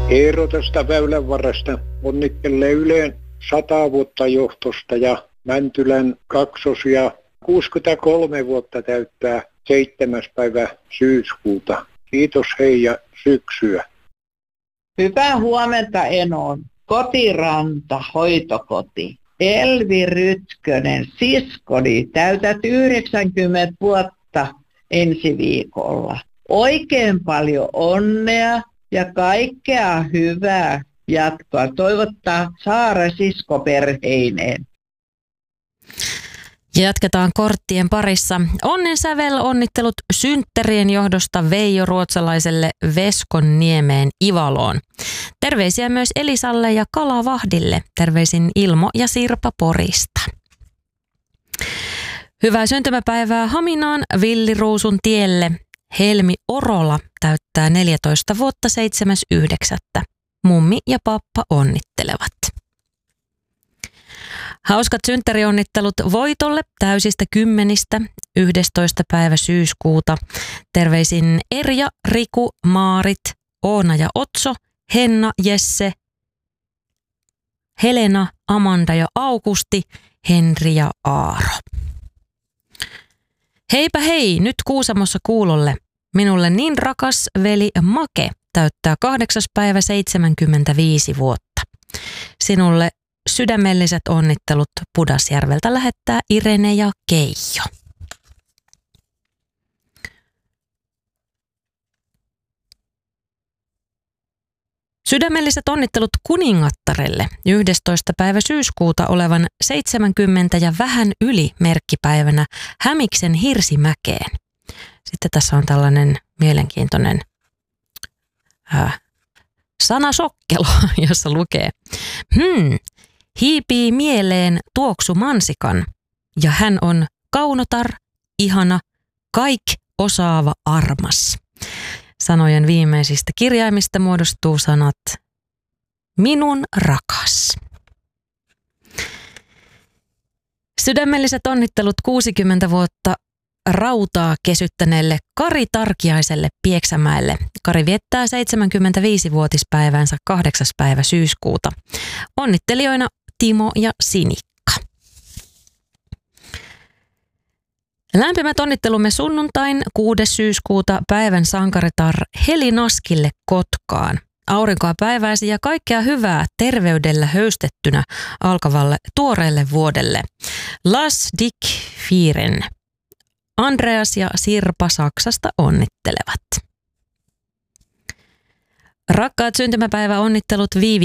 Eero tästä Väylänvarresta onnittelee Yleen 100 vuotta johtosta ja Mäntylän kaksosia 63 vuotta täyttää 7. päivä syyskuuta. Kiitos hei ja syksyä. Hyvää huomenta Enoon. Kotiranta, hoitokoti. Elvi Rytkönen, siskoni, täytät 90 vuotta ensi viikolla. Oikein paljon onnea ja kaikkea hyvää jatkoa. Toivottaa Saara siskoperheineen. Ja jatketaan korttien parissa. Onnensävel onnittelut synttärien johdosta Veijo Ruotsalaiselle Veskonniemeen Ivaloon. Terveisiä myös Elisalle ja Kalavahdille. Terveisin Ilmo ja Sirpa Porista. Hyvää syntymäpäivää Haminaan Villiruusun tielle. Helmi Orola täyttää 14 vuotta 7.9. Mummi ja pappa onnittelevat. Hauskat synttärionnittelut Voitolle täysistä 10. 11. päivä syyskuuta. Terveisin Erja, Riku, Maarit, Oona ja Otso, Henna, Jesse, Helena, Amanda ja Augusti, Henri ja Aaro. Heipä hei, nyt Kuusamossa kuulolle. Minulle niin rakas veli Make täyttää 8. päivä 75 vuotta. Sinulle sydämelliset onnittelut Pudasjärveltä lähettää Irene ja Keijo. Sydämelliset onnittelut kuningattarelle 11. päivä syyskuuta olevan 70 ja vähän yli merkkipäivänä Hämiksen Hirsimäkeen. Sitten tässä on tällainen mielenkiintoinen sanasokkelo, jossa lukee: hiipii mieleen tuoksu mansikan, ja hän on kaunotar, ihana, kaik osaava armas. Sanojen viimeisistä kirjaimista muodostuu sanat minun rakas. Sydämelliset onnittelut 60 vuotta rautaa kesyttäneelle Kari Tarkiaiselle Pieksämäelle. Kari viettää 75-vuotispäivänsä 8. päivä syyskuuta. Onnittelijoina Timo ja Sinikka. Lämpimät onnittelumme sunnuntain 6. syyskuuta päivän sankaritar Heli Naskille Kotkaan. Aurinkoa päiväisi ja kaikkea hyvää terveydellä höystettynä alkavalle tuoreelle vuodelle. Las Dick Firen. Andreas ja Sirpa Saksasta onnittelevat. Rakkaat syntymäpäivä onnittelut Viivi